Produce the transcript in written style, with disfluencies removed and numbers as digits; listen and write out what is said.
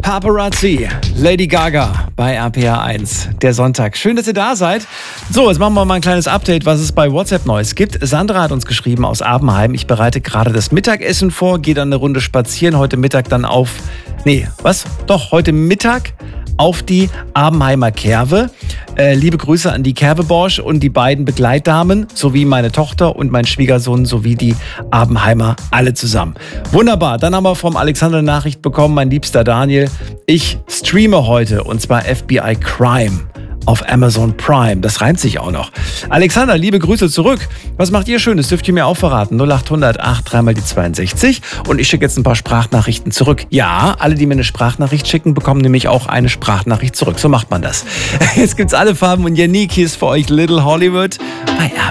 Paparazzi, Lady Gaga bei RPA 1, der Sonntag. Schön, dass ihr da seid. So, jetzt machen wir mal ein kleines Update, was es bei WhatsApp Neues gibt. Sandra hat uns geschrieben aus Abenheim. Ich bereite gerade das Mittagessen vor, gehe dann eine Runde spazieren. Heute Mittag dann heute Mittag auf die Abenheimer Kerwe. Liebe Grüße an die Kerwe-Borsch und die beiden Begleitdamen, sowie meine Tochter und mein Schwiegersohn, sowie die Abenheimer, alle zusammen. Wunderbar, dann haben wir vom Alexander eine Nachricht bekommen, mein liebster Daniel. Ich streame heute, und zwar FBI Crime auf Amazon Prime. Das reimt sich auch noch. Alexander, liebe Grüße zurück. Was macht ihr Schönes? Dürft ihr mir auch verraten. 0800 8 3 mal die 62. Und ich schicke jetzt ein paar Sprachnachrichten zurück. Ja, alle, die mir eine Sprachnachricht schicken, bekommen nämlich auch eine Sprachnachricht zurück. So macht man das. Jetzt gibt's alle Farben und Yannick, hier ist für euch Little Hollywood bei